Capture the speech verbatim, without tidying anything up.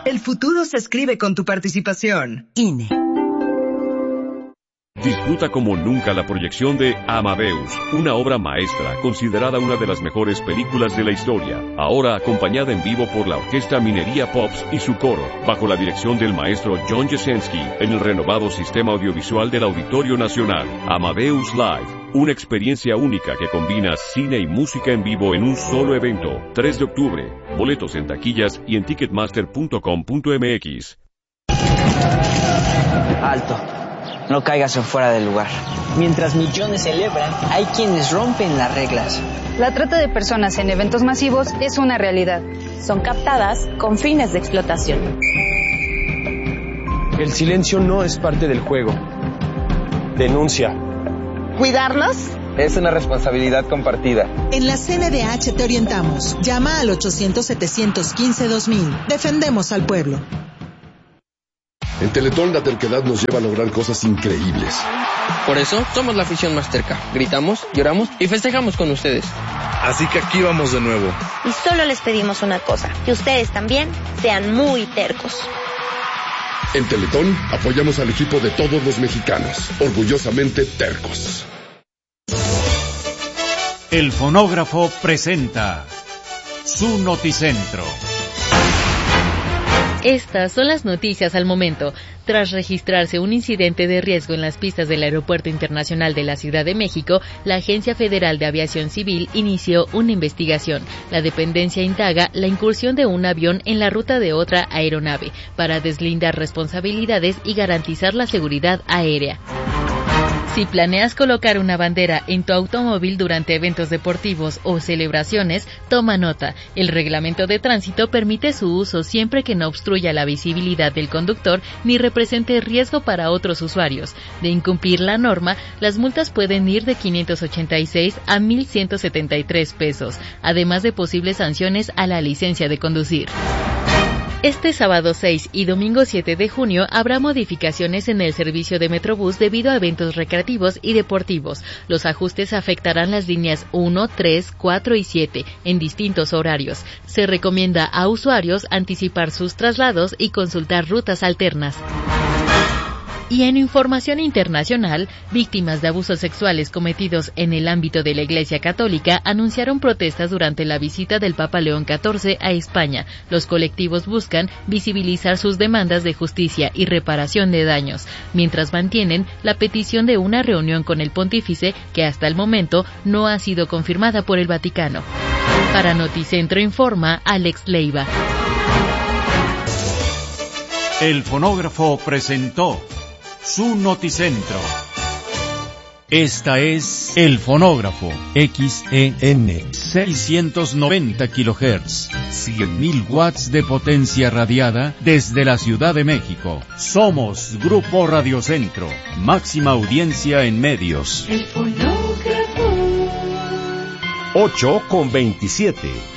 El futuro se escribe con tu participación. I N E. Disfruta como nunca la proyección de Amadeus, una obra maestra considerada una de las mejores películas de la historia, ahora acompañada en vivo por la Orquesta Minería Pops y su coro, bajo la dirección del maestro John Jasenski, en el renovado sistema audiovisual del Auditorio Nacional. Amadeus Live, una experiencia única que combina cine y música en vivo en un solo evento. tres de octubre, boletos en taquillas y en ticketmaster punto com punto m x. Alto. No caigas en fuera del lugar. Mientras millones celebran, hay quienes rompen las reglas. La trata de personas en eventos masivos es una realidad. Son captadas con fines de explotación. El silencio no es parte del juego. Denuncia. ¿Cuidarnos? Es una responsabilidad compartida. En la C N D H te orientamos. Llama al ochocientos, setecientos quince, dos mil. Defendemos al pueblo. En Teletón la terquedad nos lleva a lograr cosas increíbles. Por eso somos la afición más terca. Gritamos, lloramos y festejamos con ustedes. Así que aquí vamos de nuevo. Y solo les pedimos una cosa, que ustedes también sean muy tercos. En Teletón apoyamos al equipo de todos los mexicanos, orgullosamente tercos. El fonógrafo presenta su Noticentro. Estas son las noticias al momento. Tras registrarse un incidente de riesgo en las pistas del Aeropuerto Internacional de la Ciudad de México, la Agencia Federal de Aviación Civil inició una investigación. La dependencia indaga la incursión de un avión en la ruta de otra aeronave para deslindar responsabilidades y garantizar la seguridad aérea. Si planeas colocar una bandera en tu automóvil durante eventos deportivos o celebraciones, toma nota. El reglamento de tránsito permite su uso siempre que no obstruya la visibilidad del conductor ni represente riesgo para otros usuarios. De incumplir la norma, las multas pueden ir de quinientos ochenta y seis a mil ciento setenta y tres pesos, además de posibles sanciones a la licencia de conducir. Este sábado seis y domingo siete de junio habrá modificaciones en el servicio de Metrobús debido a eventos recreativos y deportivos. Los ajustes afectarán las líneas uno, tres, cuatro y siete en distintos horarios. Se recomienda a usuarios anticipar sus traslados y consultar rutas alternas. Y en información internacional, víctimas de abusos sexuales cometidos en el ámbito de la Iglesia Católica anunciaron protestas durante la visita del Papa León catorce a España. Los colectivos buscan visibilizar sus demandas de justicia y reparación de daños, mientras mantienen la petición de una reunión con el pontífice que hasta el momento no ha sido confirmada por el Vaticano. Para Noticentro informa Alex Leiva. El fonógrafo presentó su Noticentro. Esta es El Fonógrafo, X E N, seiscientos noventa kilohertz, cien mil watts de potencia radiada desde la Ciudad de México. Somos Grupo Radiocentro, máxima audiencia en medios. El Fonógrafo. ocho con veintisiete.